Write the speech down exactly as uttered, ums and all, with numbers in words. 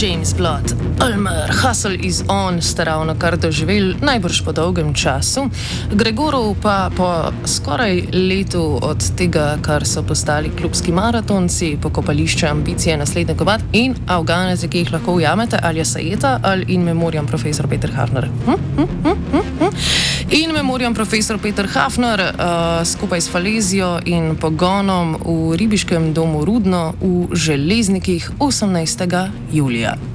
James Blood, Elmer, Hustle is on sta ravno kar doživeli, najbrž po dolgem času. Gregorov pa po skoraj letu od tega, kar so postali klubski maratonci, pokopališče ambicije naslednje kovat in Afganec, ki jih lahko ujamete, ali je Sajeta ali in memoriam profesor Peter Hafner. Hm? Hm? Hm? Hm? Hm? In memoriam profesor Peter Hafner uh, skupaj s Falezijo in pogonom v ribiškem domu Rudno v Železnikih osemnajstega julija.